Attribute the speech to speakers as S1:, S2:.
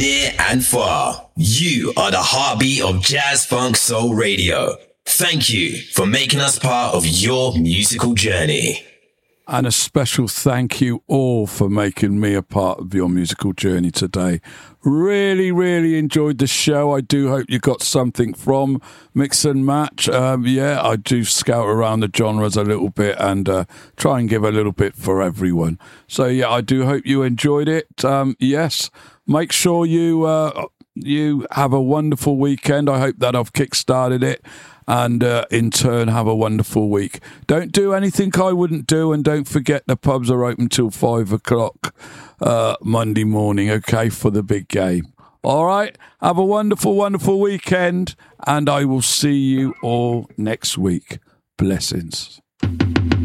S1: Near and far, you are the heartbeat of Jazz Funk Soul Radio. Thank you for making us part of your musical journey.
S2: And a special thank you all for making me a part of your musical journey today. Really, really enjoyed the show. I do hope you got something from Mix and Match. I do scout around the genres a little bit and try and give a little bit for everyone. So, yeah, I do hope you enjoyed it. Yes, make sure you have a wonderful weekend. I hope that I've kick-started it. And in turn, have a wonderful week. Don't do anything I wouldn't do, and don't forget the pubs are open till 5 o'clock Monday morning, okay, for the big game. All right, have a wonderful, wonderful weekend, and I will see you all next week. Blessings.